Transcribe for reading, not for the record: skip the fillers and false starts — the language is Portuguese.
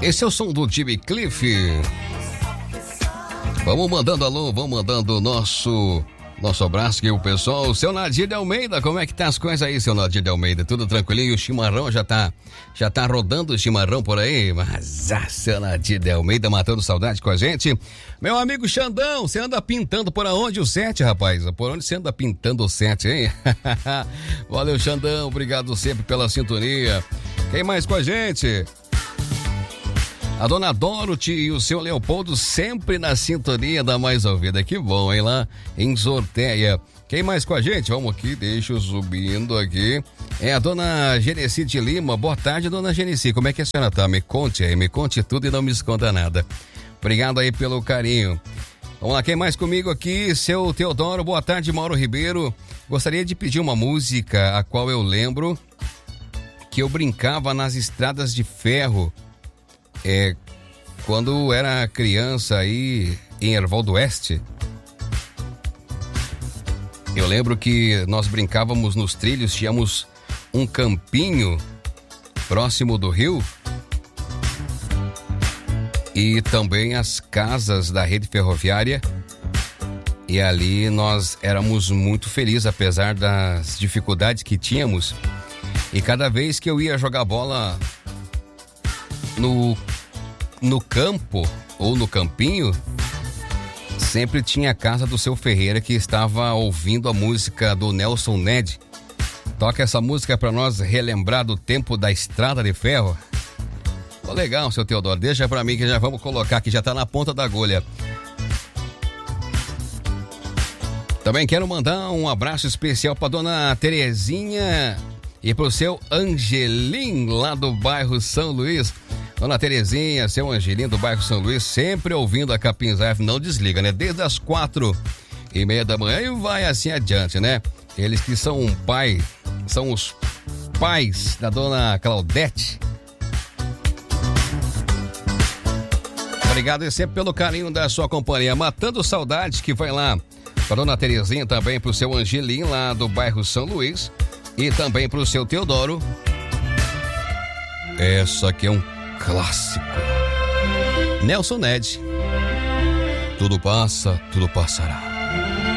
Esse é o som do Jimmy Cliff. Vamos mandando alô, vamos mandando nosso abraço aqui o pessoal. O seu Nadir de Almeida, como é que tá as coisas aí, seu Nadir de Almeida? Tudo tranquilinho? O chimarrão já tá rodando o chimarrão por aí? Mas, seu Nadir de Almeida matando saudade com a gente. Meu amigo Xandão, você anda pintando por onde o 7, rapaz? Por onde você anda pintando o 7, hein? Valeu, Xandão, obrigado sempre pela sintonia. Quem mais com a gente? A dona Dorothy e o seu Leopoldo sempre na sintonia da Mais Ouvida. Que bom, hein, lá em Sorteia. Quem mais com a gente? Vamos aqui, deixa eu subindo aqui. É a dona Genesi de Lima. Boa tarde, dona Genesi. Como é que a senhora tá? Me conte aí, me conte tudo e não me esconda nada. Obrigado aí pelo carinho. Vamos lá, quem mais comigo aqui? Seu Teodoro, boa tarde, Mauro Ribeiro. Gostaria de pedir uma música a qual eu lembro que eu brincava nas estradas de ferro. Quando era criança aí em Erval do Oeste, eu lembro que nós brincávamos nos trilhos, tínhamos um campinho próximo do rio e também as casas da rede ferroviária, e ali nós éramos muito felizes apesar das dificuldades que tínhamos. E cada vez que eu ia jogar bola no campo ou no campinho, sempre tinha a casa do seu Ferreira que estava ouvindo a música do Nelson Ned. Toca essa música para nós relembrar do tempo da estrada de ferro. Legal, seu Teodoro, deixa para mim que já vamos colocar, que já tá na ponta da agulha. Também quero mandar um abraço especial para dona Terezinha e pro seu Angelim lá do bairro São Luís. Dona Terezinha, seu Angelim do bairro São Luís, sempre ouvindo a Capins Live, não desliga, né? Desde as 4:30 da manhã e vai assim adiante, né? Eles que são são os pais da dona Claudete. Obrigado sempre pelo carinho da sua companhia. Matando saudade, que vai lá pra dona Terezinha, também pro seu Angelim lá do bairro São Luís e também pro seu Teodoro. Essa aqui é um clássico. Nelson Ned. Tudo passa, tudo passará.